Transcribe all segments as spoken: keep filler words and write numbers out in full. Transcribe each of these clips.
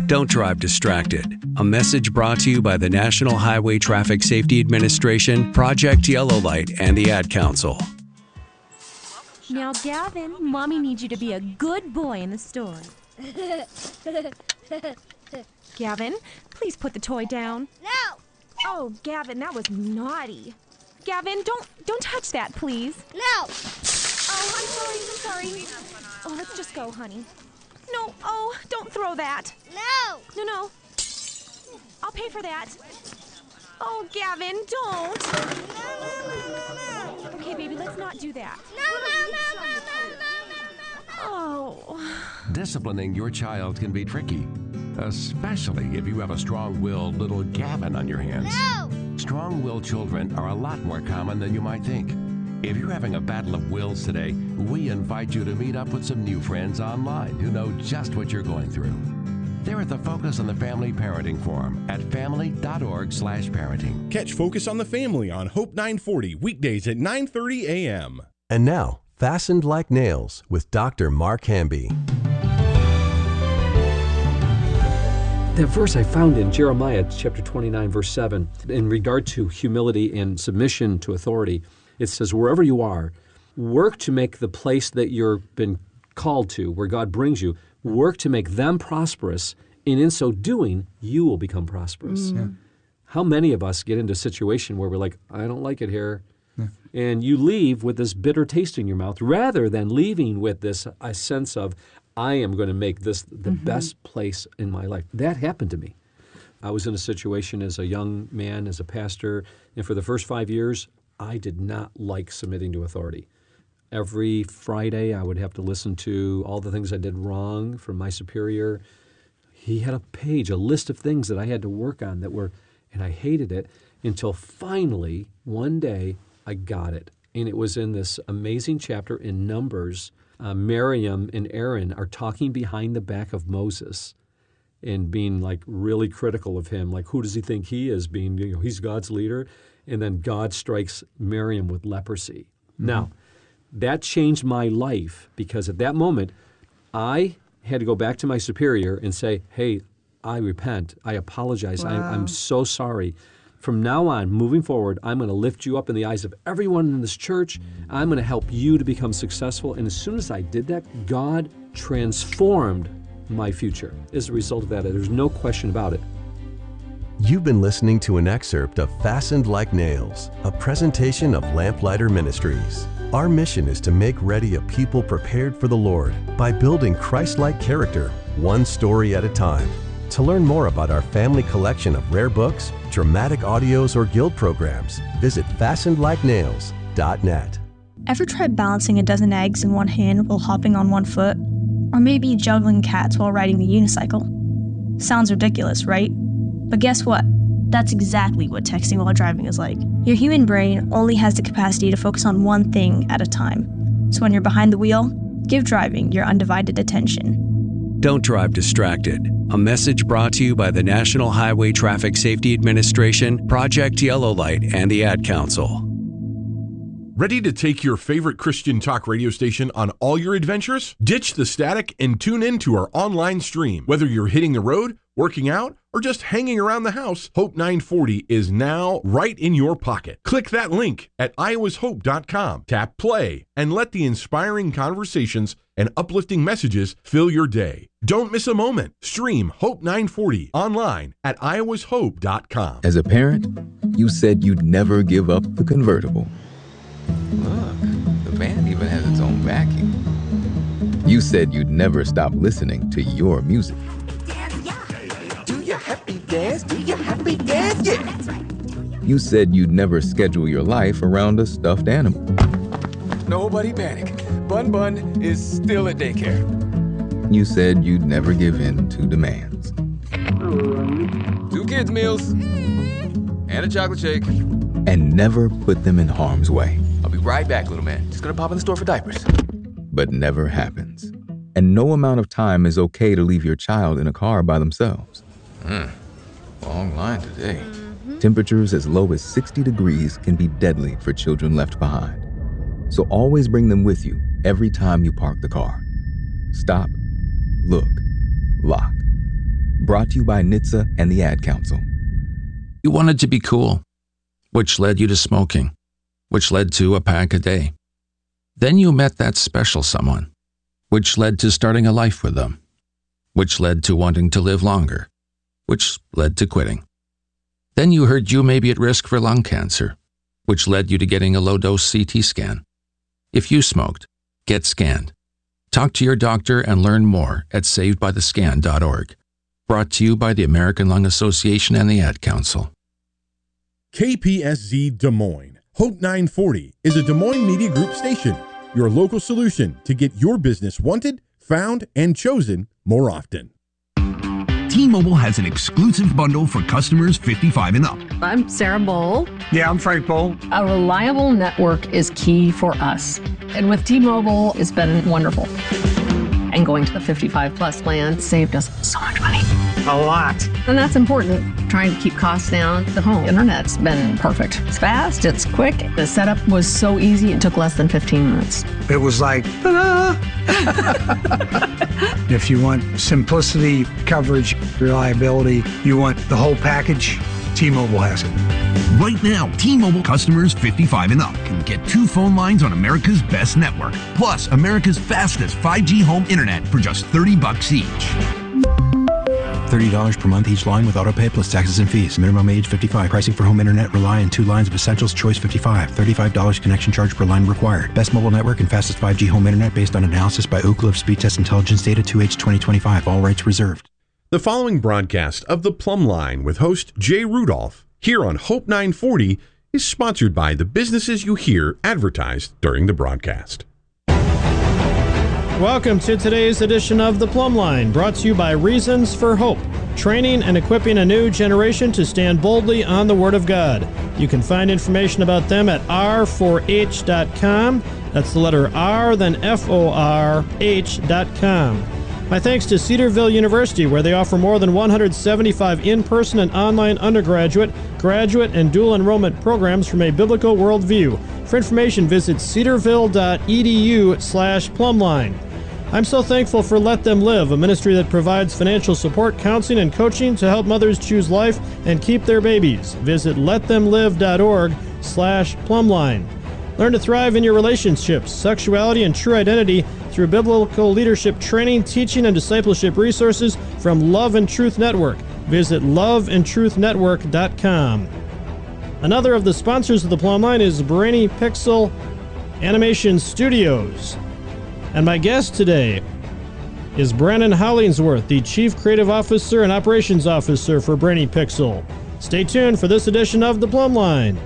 Don't drive distracted. A message brought to you by the National Highway Traffic Safety Administration, Project Yellow Light, and the Ad Council. Now, Gavin, Mommy needs you to be a good boy in the store. Gavin, please put the toy down. No! Oh, Gavin, that was naughty. Gavin, don't don't touch that, please. No! Oh, I'm sorry, I'm sorry. Oh, let's just go, honey. No, oh, don't throw that. No! No, no. I'll pay for that. Oh, Gavin, don't. No, no, no, no. Okay, baby, let's not do that. No, no, no, no, no, no, no, no. Oh. Disciplining your child can be tricky, especially if you have a strong-willed little Gavin on your hands. No! Strong-willed children are a lot more common than you might think. If you're having a battle of wills today, we invite you to meet up with some new friends online who know just what you're going through. They're at the Focus on the Family Parenting Forum at family.org slash parenting. Catch Focus on the Family on Hope nine forty, weekdays at nine thirty a.m. And now, Fastened Like Nails with Doctor Mark Hamby. That verse I found in Jeremiah chapter twenty-nine, verse seven, in regard to humility and submission to authority, it says, wherever you are, work to make the place that you've been called to, where God brings you, work to make them prosperous, and in so doing, you will become prosperous. Yeah. How many of us get into a situation where we're like, I don't like it here, Yeah. and you leave with this bitter taste in your mouth, rather than leaving with this a sense of, I am going to make this the Mm-hmm. best place in my life. That happened to me. I was in a situation as a young man, as a pastor, and for the first five years, I did not like submitting to authority. Every Friday, I would have to listen to all the things I did wrong from my superior. He had a page, a list of things that I had to work on that were, and I hated it until finally, one day, I got it. And it was in this amazing chapter in Numbers. Uh, Miriam and Aaron are talking behind the back of Moses and being like really critical of him. Like, who does he think he is? Being, you know, he's God's leader. And then God strikes Miriam with leprosy. Mm-hmm. Now, that changed my life because at that moment, I had to go back to my superior and say, hey, I repent. I apologize. Wow. I, I'm so sorry. From now on, moving forward, I'm going to lift you up in the eyes of everyone in this church. I'm going to help you to become successful. And as soon as I did that, God transformed my future. As a result of that, there's no question about it. You've been listening to an excerpt of Fastened Like Nails, a presentation of Lamplighter Ministries. Our mission is to make ready a people prepared for the Lord by building Christ-like character, one story at a time. To learn more about our family collection of rare books, dramatic audios, or guild programs, visit fastened like nails dot net. Ever tried balancing a dozen eggs in one hand while hopping on one foot? Or maybe juggling cats while riding the unicycle? Sounds ridiculous, right? But guess what? That's exactly what texting while driving is like. Your human brain only has the capacity to focus on one thing at a time. So when you're behind the wheel, give driving your undivided attention. Don't drive distracted. A message brought to you by the National Highway Traffic Safety Administration, Project Yellow Light, and the Ad Council. Ready to take your favorite Christian talk radio station on all your adventures? Ditch the static and tune in to our online stream. Whether you're hitting the road, working out, or just hanging around the house, Hope nine forty is now right in your pocket. Click that link at iowas hope dot com, tap play, and let the inspiring conversations and uplifting messages fill your day. Don't miss a moment. Stream Hope nine forty online at iowas hope dot com. As a parent, you said you'd never give up the convertible. Look, the van even has its own vacuum. You said you'd never stop listening to your music. Do your happy dance, do your happy dance, yeah. You said you'd never schedule your life around a stuffed animal. Nobody panic. Bun Bun is still at daycare. You said you'd never give in to demands. Two kids' meals and a chocolate shake. And never put them in harm's way. I'll be right back, little man. Just gonna pop in the store for diapers. But never happens. And no amount of time is okay to leave your child in a car by themselves. Hmm. Long line today. Temperatures as low as sixty degrees can be deadly for children left behind. So always bring them with you every time you park the car. Stop, look, lock. Brought to you by N H T S A and the Ad Council. You wanted to be cool, which led you to smoking, which led to a pack a day. Then you met that special someone, which led to starting a life with them, which led to wanting to live longer, which led to quitting. Then you heard you may be at risk for lung cancer, which led you to getting a low-dose C T scan. If you smoked, get scanned. Talk to your doctor and learn more at saved by the scan dot org. Brought to you by the American Lung Association and the Ad Council. K P S Z Des Moines. Hope nine forty is a Des Moines Media Group station, your local solution to get your business wanted, found, and chosen more often. T-Mobile has an exclusive bundle for customers fifty-five and up. I'm Sarah Bowl. Yeah, I'm Frank Bowl. A reliable network is key for us. And with T-Mobile, it's been wonderful. And going to the fifty-five plus plan saved us so much money. A lot. And that's important. Trying to keep costs down. The home internet's been perfect. It's fast, it's quick. The setup was so easy, it took less than fifteen minutes. It was like, ta-da! If you want simplicity, coverage, reliability, you want the whole package, T-Mobile has it. Right now, T-Mobile customers fifty-five and up can get two phone lines on America's best network, plus America's fastest five G home internet for just thirty bucks each. thirty dollars per month each line with autopay plus taxes and fees. Minimum age fifty-five. Pricing for home internet rely on two lines of Essentials Choice fifty-five. thirty-five dollars connection charge per line required. Best mobile network and fastest five G home internet based on analysis by Ookla of Speed Test Intelligence Data two H twenty twenty-five. All rights reserved. The following broadcast of The Plumb Line with host Jay Rudolph here on Hope nine forty is sponsored by the businesses you hear advertised during the broadcast. Welcome to today's edition of The Plumb Line, brought to you by Reasons for Hope, training and equipping a new generation to stand boldly on the Word of God. You can find information about them at R four H dot com. That's the letter R, then F O R H dot com. My thanks to Cedarville University, where they offer more than one hundred seventy-five in-person and online undergraduate, graduate, and dual enrollment programs from a biblical worldview. For information, visit cedarville dot e d u slash plumline. I'm so thankful for Let Them Live, a ministry that provides financial support, counseling, and coaching to help mothers choose life and keep their babies. Visit let them live dot org slash plumline. Learn to thrive in your relationships, sexuality, and true identity through biblical leadership training, teaching, and discipleship resources from Love and Truth Network. Visit love and truth network dot com. Another of the sponsors of the Plumb Line is Brainy Pixel Animation Studios. And my guest today is Brandon Hollingsworth, the Chief Creative Officer and Operations Officer for Brainy Pixel. Stay tuned for this edition of The Plumb Line.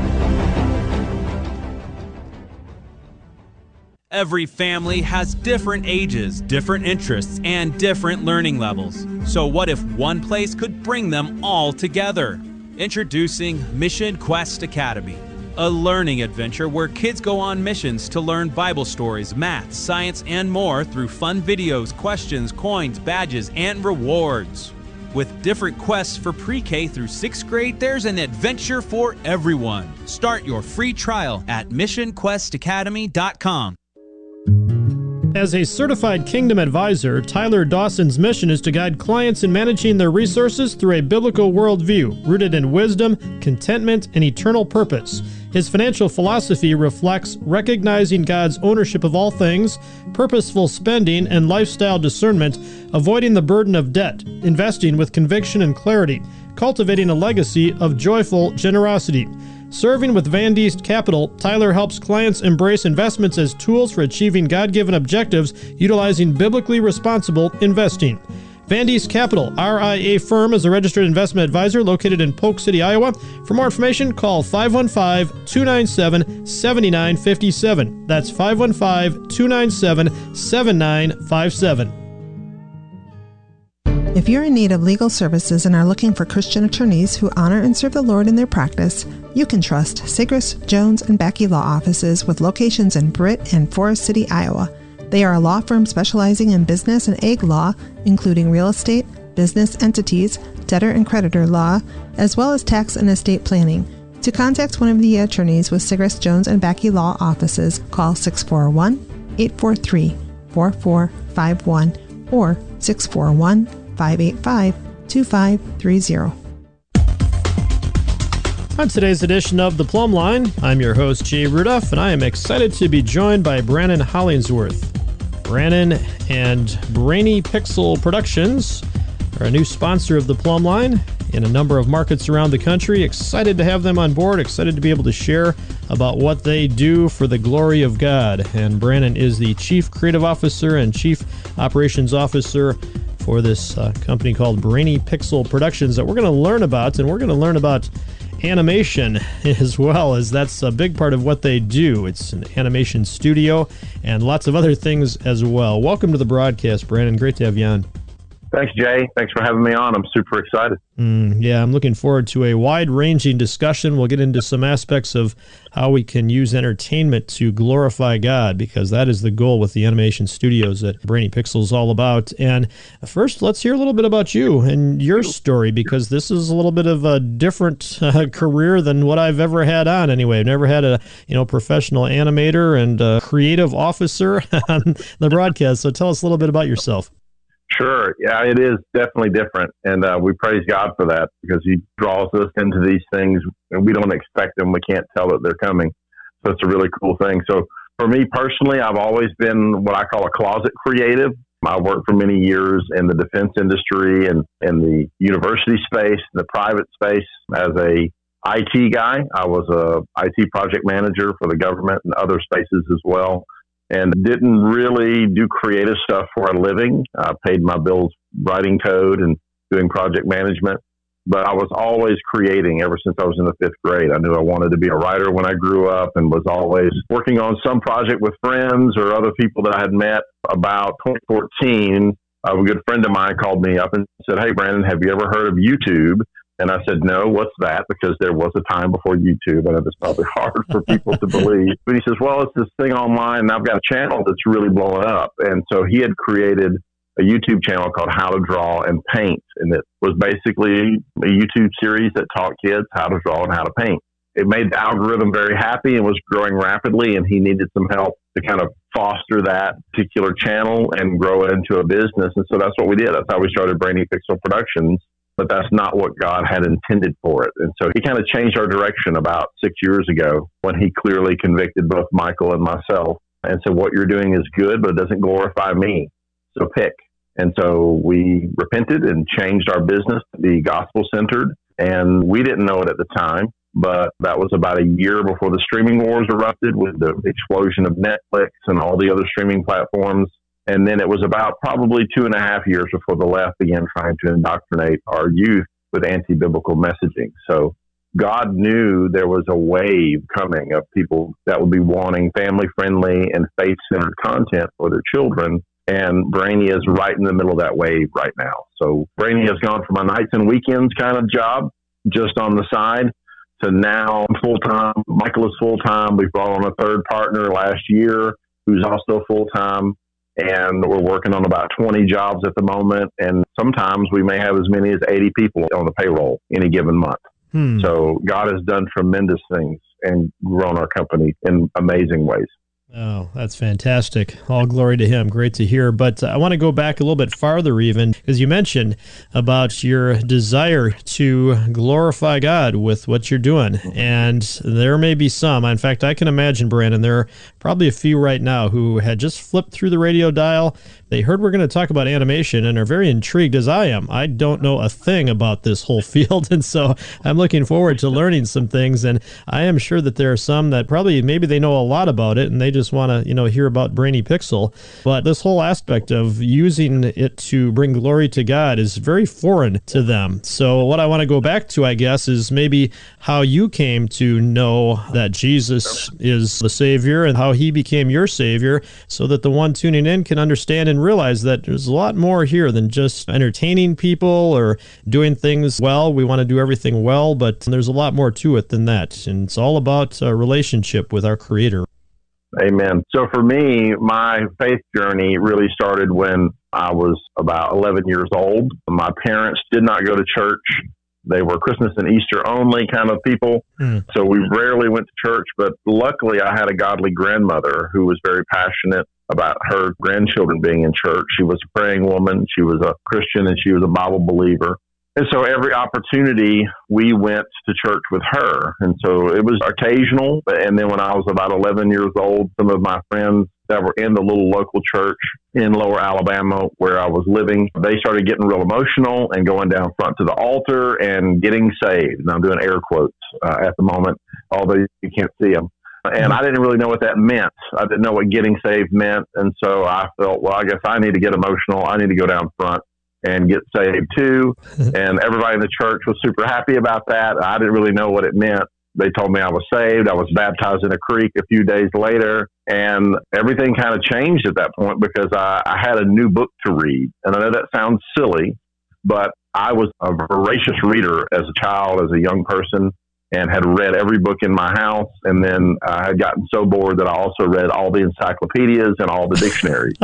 Every family has different ages, different interests, and different learning levels. So what if one place could bring them all together? Introducing Mission Quest Academy, a learning adventure where kids go on missions to learn Bible stories, math, science, and more through fun videos, questions, coins, badges, and rewards. With different quests for pre-K through sixth grade, there's an adventure for everyone. Start your free trial at mission quest academy dot com. As a certified Kingdom advisor, Tyler Dawson's mission is to guide clients in managing their resources through a biblical worldview rooted in wisdom, contentment, and eternal purpose. His financial philosophy reflects recognizing God's ownership of all things, purposeful spending, and lifestyle discernment, avoiding the burden of debt, investing with conviction and clarity, cultivating a legacy of joyful generosity. Serving with Van Diest Capital, Tyler helps clients embrace investments as tools for achieving God-given objectives utilizing biblically responsible investing. Van Diest Capital, R I A firm, is a registered investment advisor located in Polk City, Iowa. For more information, call five one five, two nine seven, seven nine five seven. That's five one five, two nine seven, seven nine five seven. If you're in need of legal services and are looking for Christian attorneys who honor and serve the Lord in their practice, you can trust Sigrist, Jones, and Backey Law Offices with locations in Britt and Forest City, Iowa. They are a law firm specializing in business and ag law, including real estate, business entities, debtor and creditor law, as well as tax and estate planning. To contact one of the attorneys with Sigrist, Jones, and Backey Law Offices, call six four one, eight four three, four four five one or six four one, five eight five, two five three zero. On today's edition of The Plumb Line, I'm your host, Jay Rudolph, and I am excited to be joined by Brannon Hollingsworth. Brannon and Brainy Pixel Productions are a new sponsor of The Plumb Line in a number of markets around the country. Excited to have them on board, excited to be able to share about what they do for the glory of God. And Brannon is the Chief Creative Officer and Chief Operations Officer for this uh, company called Brainy Pixel Productions that we're going to learn about, and we're going to learn about animation as well, as that's a big part of what they do. It's an animation studio and lots of other things as well. Welcome to the broadcast, Brannon. Great to have you on. Thanks, Jay. Thanks for having me on. I'm super excited. Mm, yeah, I'm looking forward to a wide-ranging discussion. We'll get into some aspects of how we can use entertainment to glorify God, because that is the goal with the animation studios that Brainy Pixel is all about. And first, let's hear a little bit about you and your story, because this is a little bit of a different uh, career than what I've ever had on. Anyway, I've never had a you know professional animator and a creative officer on the broadcast. So tell us a little bit about yourself. Sure. Yeah, it is definitely different. And uh, we praise God for that, because he draws us into these things and we don't expect them. We can't tell that they're coming. So it's a really cool thing. So for me personally, I've always been what I call a closet creative. I worked for many years in the defense industry and in the university space, the private space as a I T guy. I was a I T project manager for the government and other spaces as well, and didn't really do creative stuff for a living. I paid my bills writing code and doing project management, but I was always creating ever since I was in the fifth grade. I knew I wanted to be a writer when I grew up, and was always working on some project with friends or other people that I had met. About twenty fourteen, a good friend of mine called me up and said, "Hey, Brannon, have you ever heard of YouTube?" And I said, "No, what's that?" Because there was a time before YouTube, and it was probably hard for people to believe. But he says, "Well, it's this thing online, and I've got a channel that's really blowing up." And so he had created a YouTube channel called How to Draw and Paint. And it was basically a YouTube series that taught kids how to draw and how to paint. It made the algorithm very happy and was growing rapidly, and he needed some help to kind of foster that particular channel and grow it into a business. And so that's what we did. That's how we started Brainy Pixel Productions. But that's not what God had intended for it. And so he kind of changed our direction about six years ago when he clearly convicted both Michael and myself and said, "What you're doing is good, but it doesn't glorify me. So pick." And so we repented and changed our business to be gospel-centered. And we didn't know it at the time, but that was about a year before the streaming wars erupted with the explosion of Netflix and all the other streaming platforms. And then it was about probably two and a half years before the left began trying to indoctrinate our youth with anti-biblical messaging. So God knew there was a wave coming of people that would be wanting family-friendly and faith-centered content for their children. And Brainy is right in the middle of that wave right now. So Brainy has gone from a nights and weekends kind of job, just on the side, to now full-time. Michael is full-time. We brought on a third partner last year who's also full-time. And we're working on about twenty jobs at the moment. And sometimes we may have as many as eighty people on the payroll any given month. Hmm. So God has done tremendous things and grown our company in amazing ways. Oh, that's fantastic. All glory to him. Great to hear. But uh, I want to go back a little bit farther even, because you mentioned about your desire to glorify God with what you're doing. And there may be some. In fact, I can imagine, Brannon, there are probably a few right now who had just flipped through the radio dial. They heard we're going to talk about animation and are very intrigued, as I am. I don't know a thing about this whole field, and so I'm looking forward to learning some things. And I am sure that there are some that probably maybe they know a lot about it, and they just want to, you know, hear about Brainy Pixel. But this whole aspect of using it to bring glory to God is very foreign to them. So what I want to go back to, I guess, is maybe how you came to know that Jesus is the Savior and how he became your Savior, so that the one tuning in can understand and realize that there's a lot more here than just entertaining people or doing things well. We want to do everything well, but there's a lot more to it than that. And it's all about a relationship with our Creator. Amen. So for me, my faith journey really started when I was about eleven years old. My parents did not go to church. They were Christmas and Easter only kind of people. Mm. So we rarely went to church, but luckily I had a godly grandmother who was very passionate about her grandchildren being in church. She was a praying woman. She was a Christian and she was a Bible believer. And so every opportunity we went to church with her. And so it was occasional. And then when I was about eleven years old, some of my friends that were in the little local church in Lower Alabama where I was living, they started getting real emotional and going down front to the altar and getting saved. And I'm doing air quotes uh, at the moment, although you can't see them. And I didn't really know what that meant. I didn't know what getting saved meant. And so I felt, well, I guess I need to get emotional. I need to go down front and get saved too. And everybody in the church was super happy about that. I didn't really know what it meant. They told me I was saved. I was baptized in a creek a few days later, and everything kind of changed at that point because I, I had a new book to read. And I know that sounds silly, but I was a voracious reader as a child, as a young person, and had read every book in my house. And then I had gotten so bored that I also read all the encyclopedias and all the dictionaries.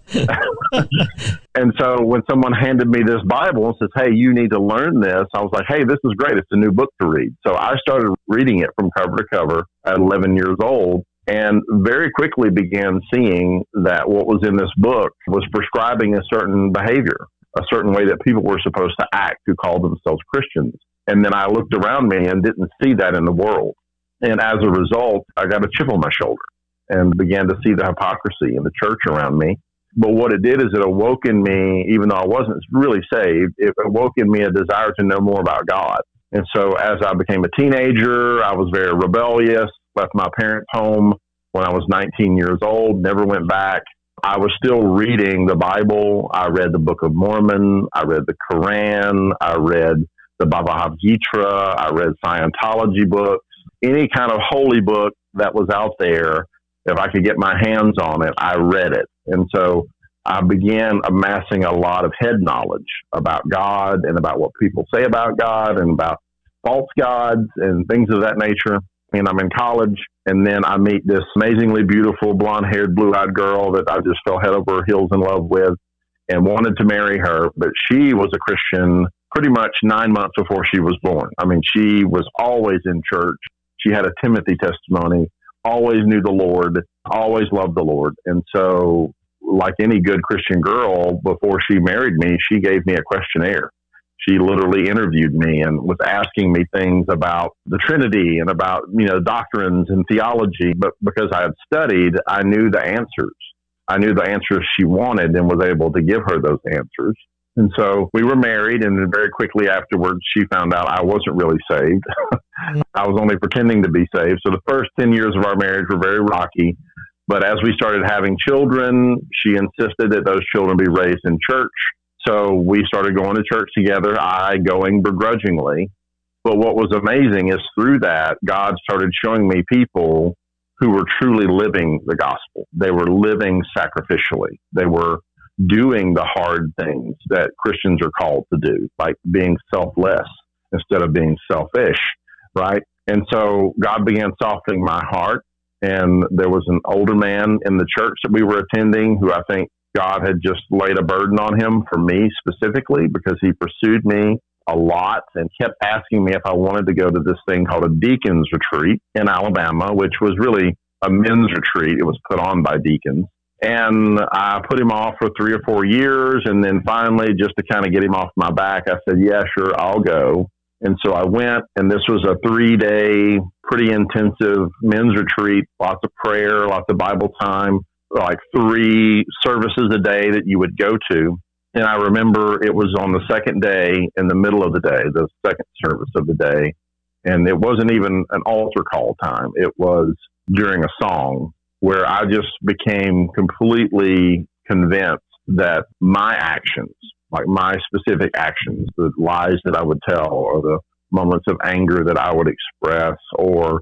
And so when someone handed me this Bible and says, hey, you need to learn this, I was like, hey, this is great. It's a new book to read. So I started reading it from cover to cover at eleven years old, and very quickly began seeing that what was in this book was prescribing a certain behavior, a certain way that people were supposed to act who called themselves Christians. And then I looked around me and didn't see that in the world. And as a result, I got a chip on my shoulder and began to see the hypocrisy in the church around me. But what it did is it awoke in me, even though I wasn't really saved, it awoke in me a desire to know more about God. And so as I became a teenager, I was very rebellious, left my parents' home when I was nineteen years old, never went back. I was still reading the Bible. I read the Book of Mormon. I read the Quran. I read the Bhagavad Gita. I read Scientology books. Any kind of holy book that was out there, if I could get my hands on it, I read it. And so I began amassing a lot of head knowledge about God and about what people say about God and about false gods and things of that nature. And I'm in college, and then I meet this amazingly beautiful, blonde-haired, blue-eyed girl that I just fell head over heels in love with and wanted to marry her. But she was a Christian pretty much nine months before she was born. I mean, she was always in church. She had a Timothy testimony, always knew the Lord, always loved the Lord. And so, like any good Christian girl, before she married me, she gave me a questionnaire. She literally interviewed me and was asking me things about the Trinity and about, you know, doctrines and theology. But because I had studied, I knew the answers. I knew the answers she wanted and was able to give her those answers. And so we were married, and then very quickly afterwards, she found out I wasn't really saved. I was only pretending to be saved. So the first ten years of our marriage were very rocky. But as we started having children, she insisted that those children be raised in church. So we started going to church together, I going begrudgingly. But what was amazing is through that, God started showing me people who were truly living the gospel. They were living sacrificially. They were doing the hard things that Christians are called to do, like being selfless instead of being selfish, right? And so God began softening my heart. And there was an older man in the church that we were attending who I think God had just laid a burden on him for me specifically, because he pursued me a lot and kept asking me if I wanted to go to this thing called a deacons retreat in Alabama, which was really a men's retreat. It was put on by deacons. And I put him off for three or four years. And then finally, just to kind of get him off my back, I said, yeah, sure, I'll go. And so I went, and this was a three-day, pretty intensive men's retreat, lots of prayer, lots of Bible time, like three services a day that you would go to. And I remember it was on the second day, in the middle of the day, the second service of the day. And it wasn't even an altar call time. It was during a song where I just became completely convinced that my actions, like my specific actions, the lies that I would tell or the moments of anger that I would express or